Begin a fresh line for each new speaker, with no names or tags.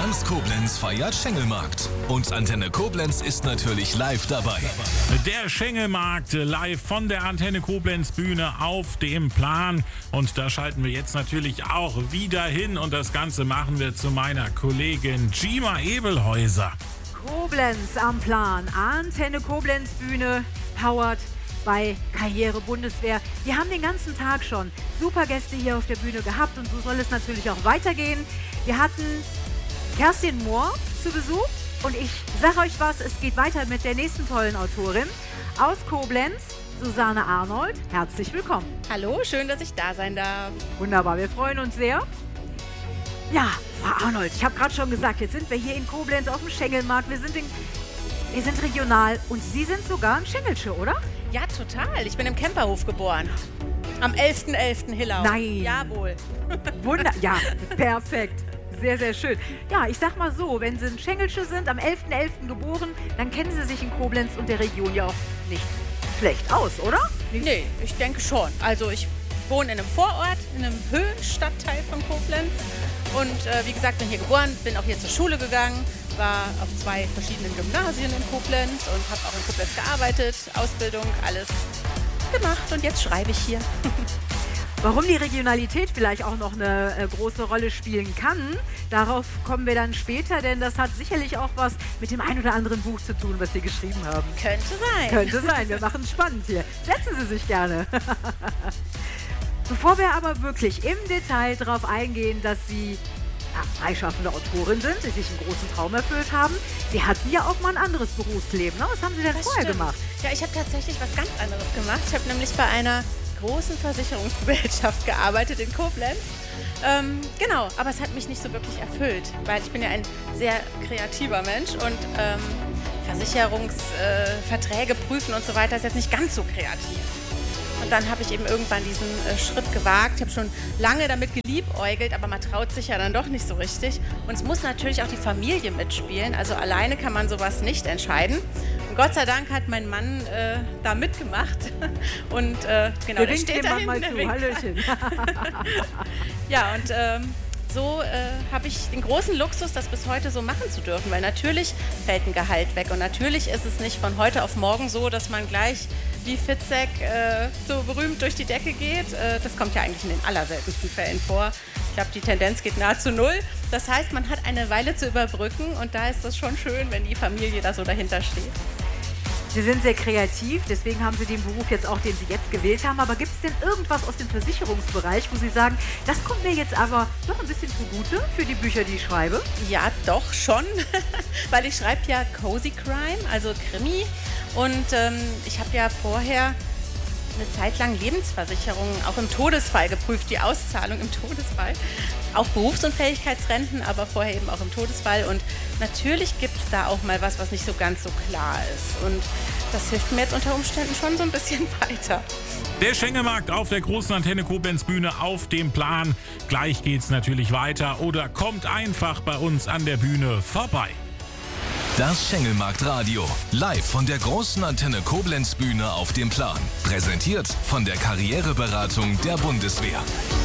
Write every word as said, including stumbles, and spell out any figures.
Ganz Koblenz feiert Schengelmarkt. Und Antenne Koblenz ist natürlich live dabei.
Der Schengelmarkt live von der Antenne Koblenz Bühne auf dem Plan. Und da schalten wir jetzt natürlich auch wieder hin. Und das Ganze machen wir zu meiner Kollegin Gima Ebelhäuser.
Koblenz am Plan. Antenne Koblenz Bühne, powered bei Karriere Bundeswehr. Wir haben den ganzen Tag schon super Gäste hier auf der Bühne gehabt und so soll es natürlich auch weitergehen. Wir hatten Kerstin Mohr zu Besuch und ich sage euch was, es geht weiter mit der nächsten tollen Autorin aus Koblenz, Susanne Arnold. Herzlich willkommen.
Hallo, schön, dass ich da sein darf.
Wunderbar, wir freuen uns sehr. Ja, Frau Arnold, ich habe gerade schon gesagt, jetzt sind wir hier in Koblenz auf dem Schengelmarkt. Wir sind, in, wir sind regional und Sie sind sogar ein Schengelsche, oder?
Ja, total. Ich bin im Kemperhof geboren. Am elften elften Hillau.
Nein.
Jawohl.
Wunder, ja, perfekt. Sehr, sehr schön. Ja, ich sag mal so, wenn Sie ein Schengelsche sind, am elften elften geboren, dann kennen Sie sich in Koblenz und der Region ja auch nicht schlecht aus, oder? Nicht?
Nee, ich denke schon. Also ich wohne in einem Vorort, in einem Höhenstadtteil von Koblenz. Und äh, wie gesagt, bin hier geboren, bin auch hier zur Schule gegangen, war auf zwei verschiedenen Gymnasien in Koblenz und habe auch in Koblenz gearbeitet, Ausbildung, alles gemacht und jetzt schreibe ich hier.
Warum die Regionalität vielleicht auch noch eine äh, große Rolle spielen kann, darauf kommen wir dann später, denn das hat sicherlich auch was mit dem ein oder anderen Buch zu tun, was Sie geschrieben haben.
Könnte sein.
Könnte sein, wir machen es spannend hier. Setzen Sie sich gerne. Bevor wir aber wirklich im Detail darauf eingehen, dass Sie ja, freischaffende Autorin sind, die sich einen großen Traum erfüllt haben, Sie hatten ja auch mal ein anderes Berufsleben. Ne? Was haben Sie denn
Das
vorher
stimmt.
gemacht?
Ja, ich habe tatsächlich was ganz anderes gemacht. Ich habe nämlich bei einer großen Versicherungsgesellschaft gearbeitet in Koblenz. Ähm, genau, aber es hat mich nicht so wirklich erfüllt, weil ich bin ja ein sehr kreativer Mensch und ähm, Versicherungsverträge äh, prüfen und so weiter ist jetzt nicht ganz so kreativ. Und dann habe ich eben irgendwann diesen äh, Schritt gewagt. Ich habe schon lange damit geliebäugelt, aber man traut sich ja dann doch nicht so richtig. Und es muss natürlich auch die Familie mitspielen. Also alleine kann man sowas nicht entscheiden. Und Gott sei Dank hat mein Mann äh, da mitgemacht. Und äh, genau, der steht da
mal zu. Hallöchen.
Ja, und ähm, so äh, habe ich den großen Luxus, das bis heute so machen zu dürfen. Weil natürlich fällt ein Gehalt weg. Und natürlich ist es nicht von heute auf morgen so, dass man gleich wie Fitzek äh, so berühmt durch die Decke geht. Äh, das kommt ja eigentlich in den allerseltensten Fällen vor. Ich glaube, die Tendenz geht nahezu null. Das heißt, man hat eine Weile zu überbrücken und da ist das schon schön, wenn die Familie da so dahinter steht.
Sie sind sehr kreativ, deswegen haben Sie den Beruf jetzt auch, den Sie jetzt gewählt haben. Aber gibt es denn irgendwas aus dem Versicherungsbereich, wo Sie sagen, das kommt mir jetzt aber doch ein bisschen zugute für die Bücher, die ich schreibe?
Ja, doch schon, weil ich schreibe ja Cozy Crime, also Krimi. Und ähm, ich habe ja vorher eine Zeit lang Lebensversicherungen auch im Todesfall geprüft, die Auszahlung im Todesfall. Auch Berufsunfähigkeitsrenten, aber vorher eben auch im Todesfall. Und natürlich gibt es da auch mal was, was nicht so ganz so klar ist. Und das hilft mir jetzt unter Umständen schon so ein bisschen weiter.
Der Schengelmarkt auf der großen Antenne Koblenz Bühne auf dem Plan. Gleich geht's natürlich weiter oder kommt einfach bei uns an der Bühne vorbei.
Das Schengelmarkt-Radio. Live von der großen Antenne Koblenz Bühne auf dem Plan. Präsentiert von der Karriereberatung der Bundeswehr.